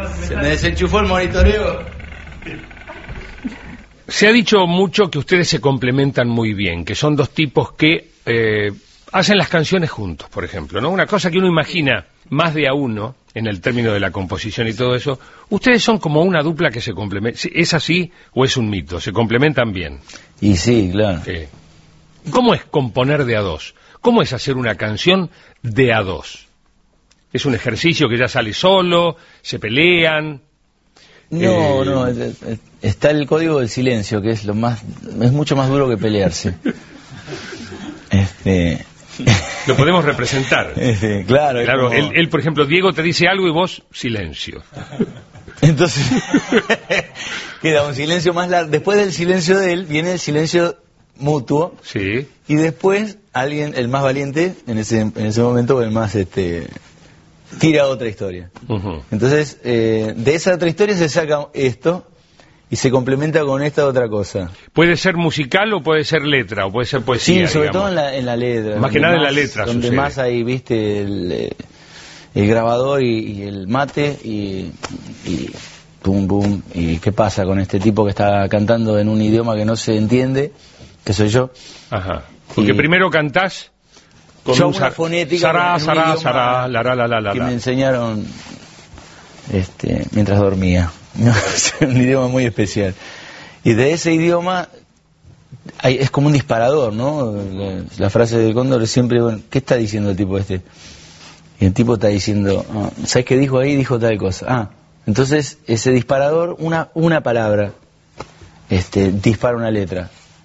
Se me desenchufó el monitoreo. Se ha dicho mucho que ustedes se complementan muy bien, que son dos tipos que hacen las canciones juntos, por ejemplo, ¿no? Una cosa que uno imagina más de a uno en el término de la composición y todo eso. Ustedes son como una dupla que se complementa. ¿Es así o es un mito? ¿Se complementan bien? Y sí, claro. ¿Cómo es componer de a dos? ¿Cómo es hacer una canción de a dos? ¿Es un ejercicio que ya sale solo? ¿Se pelean? No, está el código del silencio, que es mucho más duro que pelearse. Lo podemos representar. Claro. Él, por ejemplo, Diego te dice algo y vos, silencio. Entonces, queda un silencio más largo. Después del silencio de él, viene el silencio mutuo. Sí. Y después, alguien, el más valiente, en ese momento, el más, tira otra historia. Entonces, de esa otra historia se saca esto y se complementa con esta otra cosa. ¿Puede ser musical o puede ser letra o puede ser poesía? Sí, sobre todo en la letra. Más que nada en la letra donde sucede. Más ahí, viste, el grabador y el mate y pum, pum. ¿Y qué pasa con este tipo que está cantando en un idioma que no se entiende? Que soy yo. Ajá. Porque primero cantás con yo una fonética que me enseñaron mientras dormía. Es un idioma muy especial. Y de ese idioma es como un disparador, ¿no? La frase del Cóndor es siempre, bueno, ¿qué está diciendo el tipo este? Y el tipo está diciendo, ¿sabes qué dijo ahí? Dijo tal cosa. Entonces ese disparador, una palabra, dispara una letra.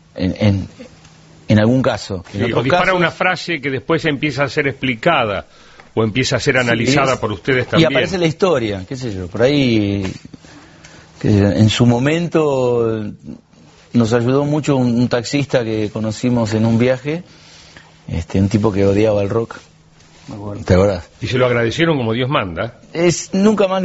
En algún caso. Sí, o dispara una frase que después empieza a ser explicada o empieza a ser analizada por ustedes también. Y aparece la historia, qué sé yo, por ahí en su momento nos ayudó mucho un taxista que conocimos en un viaje, un tipo que odiaba el rock. ¿Te acordás? Y se lo agradecieron como Dios manda. Nunca más